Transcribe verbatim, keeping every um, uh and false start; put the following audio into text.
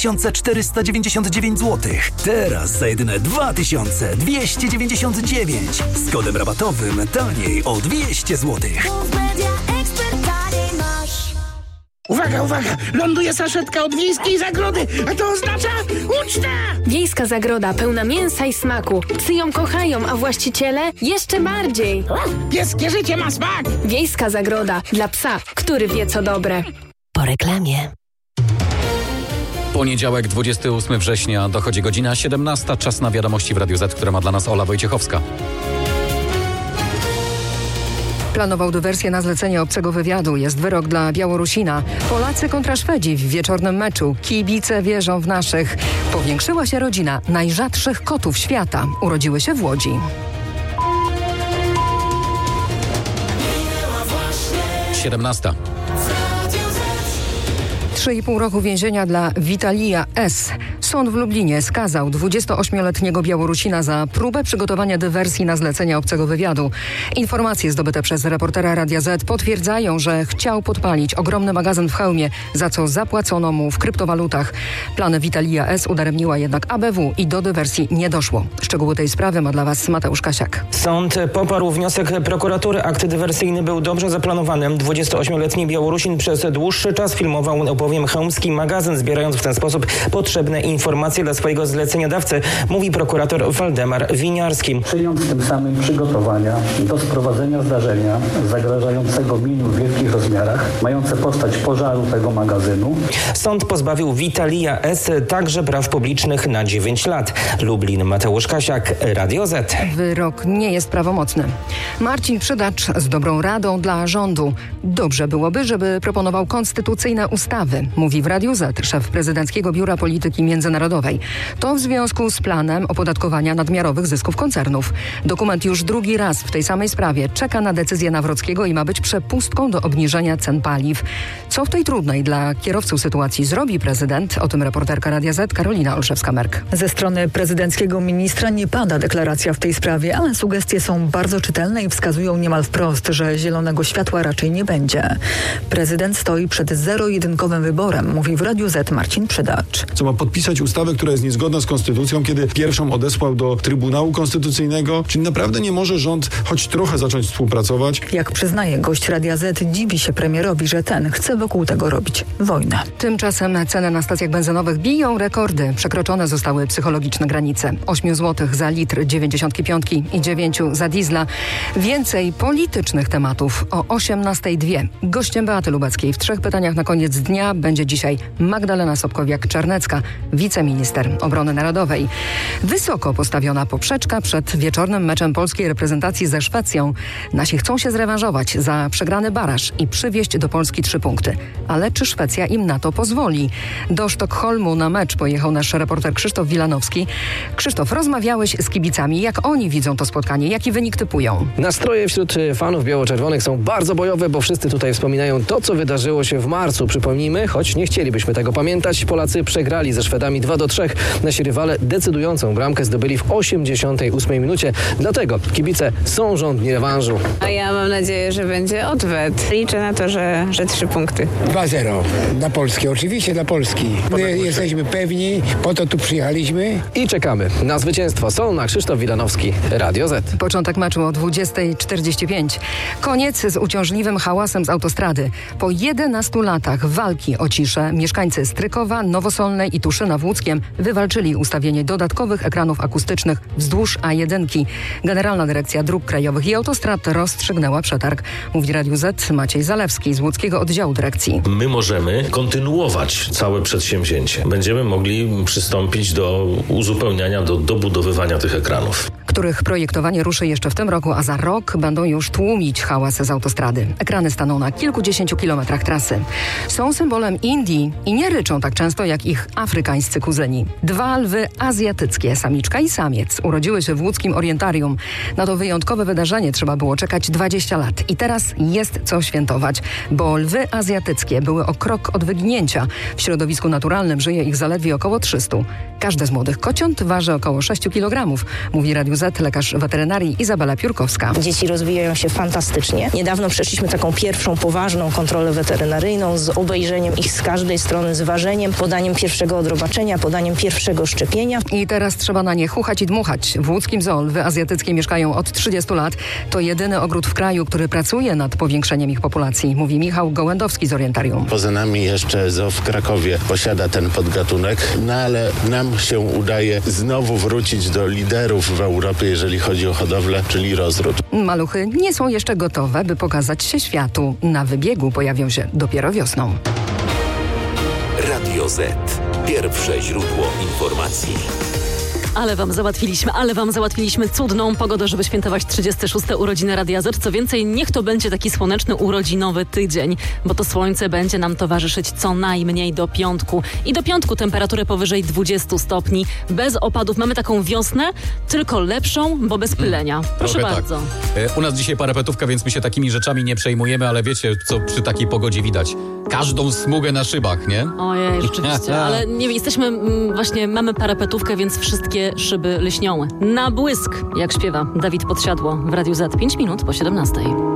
tysiące czterysta dziewięćdziesiąt dziewięć złotych. Teraz za jedyne dwa tysiące dwieście dziewięćdziesiąt dziewięć. Z kodem rabatowym taniej o dwieście złotych. Uwaga, uwaga! Ląduje saszetka od Wiejskiej Zagrody, a to oznacza ucztę! Wiejska Zagroda pełna mięsa i smaku. Psy ją kochają, a właściciele jeszcze bardziej. Pieskie życie ma smak! Wiejska Zagroda dla psa, który wie co dobre. Po reklamie. Poniedziałek, dwudziestego ósmego września, dochodzi godzina siedemnasta. Czas na wiadomości w Radiu Z, które ma dla nas Ola Wojciechowska. Planował dywersję na zlecenie obcego wywiadu. Jest wyrok dla Białorusina. Polacy kontra Szwedzi w wieczornym meczu. Kibice wierzą w naszych. Powiększyła się rodzina najrzadszych kotów świata. Urodziły się w Łodzi. siedemnasta. trzy i pół roku więzienia dla Witalija S. Sąd w Lublinie skazał dwudziestoośmioletniego Białorusina za próbę przygotowania dywersji na zlecenie obcego wywiadu. Informacje zdobyte przez reportera Radia Z potwierdzają, że chciał podpalić ogromny magazyn w Chełmie, za co zapłacono mu w kryptowalutach. Plany Witalija S. udaremniła jednak A B W i do dywersji nie doszło. Szczegóły tej sprawy ma dla Was Mateusz Kasiak. Sąd poparł wniosek prokuratury. Akt dywersyjny był dobrze zaplanowany. dwudziestoośmioletni Białorusin przez dłuższy czas filmował bowiem chełmski magazyn, zbierając w ten sposób potrzebne informacje dla swojego zleceniodawcy, mówi prokurator Waldemar Winiarski. Czyniąc tym samym przygotowania do sprowadzenia zdarzenia zagrażającego mieniu w wielkich rozmiarach, mające postać pożaru tego magazynu. Sąd pozbawił Witalija S. także praw publicznych na dziewięć lat. Lublin, Mateusz Kasiak, Radio Z. Wyrok nie jest prawomocny. Marcin Przydacz z dobrą radą dla rządu. Dobrze byłoby, żeby proponował konstytucyjne ustawy, mówi w Radiu Z szef Prezydenckiego Biura Polityki Międzynarodowej. To w związku z planem opodatkowania nadmiarowych zysków koncernów. Dokument już drugi raz w tej samej sprawie czeka na decyzję Nawrockiego i ma być przepustką do obniżenia cen paliw. Co w tej trudnej dla kierowców sytuacji zrobi prezydent? O tym reporterka Radia Z Karolina Olszewska-Merk. Ze strony prezydenckiego ministra nie pada deklaracja w tej sprawie, ale sugestie są bardzo czytelne i wskazują niemal wprost, że zielonego światła raczej nie będzie. Prezydent stoi przed zero-jedynkowym wyborem, mówi w Radiu Z Marcin Przydacz. Co ma podpisać ustawę, która jest niezgodna z konstytucją, kiedy pierwszą odesłał do Trybunału Konstytucyjnego? Czyli naprawdę nie może rząd choć trochę zacząć współpracować? Jak przyznaje gość Radia Z, dziwi się premierowi, że ten chce wokół tego robić wojnę. Tymczasem ceny na stacjach benzynowych biją rekordy. Przekroczone zostały psychologiczne granice. osiem złotych za litr dziewięćdziesiątki pięć i dziewięć za diesla. Więcej politycznych tematów o osiemnastej dwie. Gościem Beaty Lubeckiej w trzech pytaniach na koniec dnia będzie dzisiaj Magdalena Sobkowiak-Czarnecka, wiceminister obrony narodowej. Wysoko postawiona poprzeczka przed wieczornym meczem polskiej reprezentacji ze Szwecją. Nasi chcą się zrewanżować za przegrany baraż i przywieźć do Polski trzy punkty. Ale czy Szwecja im na to pozwoli? Do Sztokholmu na mecz pojechał nasz reporter Krzysztof Wilanowski. Krzysztof, rozmawiałeś z kibicami. Jak oni widzą to spotkanie? Jaki wynik typują? Nastroje wśród fanów biało-czerwonych są bardzo bojowe, bo wszyscy tutaj wspominają to, co wydarzyło się w marcu. Przypomnijmy, choć nie chcielibyśmy tego pamiętać, Polacy przegrali ze Szwedami dwa do trzech. Nasi rywale decydującą bramkę zdobyli w osiemdziesiątej ósmej minucie. Dlatego kibice są żądni rewanżu. A ja mam nadzieję, że będzie odwet. Liczę na to, że, że trzy punkty. dwa zero dla Polski, oczywiście dla Polski. My jesteśmy pewni, po to tu przyjechaliśmy. I czekamy na zwycięstwo. Solna, Krzysztof Wilanowski, Radio Z. Początek meczu o dwudziestej czterdzieści pięć. Koniec z uciążliwym hałasem z autostrady. Po jedenastu latach walki o ciszę mieszkańcy Strykowa, Nowosolnej i Tuszyna w Łódzkiem wywalczyli ustawienie dodatkowych ekranów akustycznych wzdłuż A jeden. Generalna Dyrekcja Dróg Krajowych i Autostrad rozstrzygnęła przetarg. Mówi Radiu Z Maciej Zalewski z łódzkiego oddziału dyrekcji. My możemy kontynuować całe przedsięwzięcie. Będziemy mogli przystąpić do uzupełniania, do dobudowywania tych ekranów, których projektowanie ruszy jeszcze w tym roku, a za rok będą już tłumić hałas z autostrady. Ekrany staną na kilkudziesięciu kilometrach trasy. Są symbolem Indii i nie ryczą tak często jak ich afrykańscy kuzyni. Dwa lwy azjatyckie, samiczka i samiec, urodziły się w łódzkim Orientarium. Na to wyjątkowe wydarzenie trzeba było czekać dwadzieścia lat. I teraz jest co świętować, bo lwy azjatyckie były o krok od wyginięcia. W środowisku naturalnym żyje ich zaledwie około trzystu. Każde z młodych kociąt waży około sześć kilogramów, mówi Radiu Z Z lekarz weterynarii Izabela Piórkowska. Dzieci rozwijają się fantastycznie. Niedawno przeszliśmy taką pierwszą poważną kontrolę weterynaryjną z obejrzeniem ich z każdej strony, z ważeniem, podaniem pierwszego odrobaczenia, podaniem pierwszego szczepienia. I teraz trzeba na nie chuchać i dmuchać. W łódzkim zoo lwy azjatyckie mieszkają od trzydziestu lat. To jedyny ogród w kraju, który pracuje nad powiększeniem ich populacji, mówi Michał Gołędowski z Orientarium. Poza nami jeszcze zoo w Krakowie posiada ten podgatunek, no ale nam się udaje znowu wrócić do liderów w Europie, jeżeli chodzi o hodowlę, czyli rozród. Maluchy nie są jeszcze gotowe, by pokazać się światu. Na wybiegu pojawią się dopiero wiosną. Radio Z. Pierwsze źródło informacji. Ale wam załatwiliśmy, ale wam załatwiliśmy cudną pogodę, żeby świętować trzydzieste szóste urodziny Radia Z. Co więcej, niech to będzie taki słoneczny, urodzinowy tydzień, bo to słońce będzie nam towarzyszyć co najmniej do piątku. I do piątku temperatury powyżej dwudziestu stopni, bez opadów. Mamy taką wiosnę, tylko lepszą, bo bez pylenia. Proszę Trochę bardzo. Tak. U nas dzisiaj parapetówka, więc my się takimi rzeczami nie przejmujemy, ale wiecie, co przy takiej pogodzie widać? Każdą smugę na szybach, nie? Ojej, rzeczywiście, ale nie jesteśmy, mm, właśnie mamy parapetówkę, więc wszystkie szyby lśnią. Na błysk, jak śpiewa Dawid Podsiadło w Radiu Z. pięć minut po siedemnastej.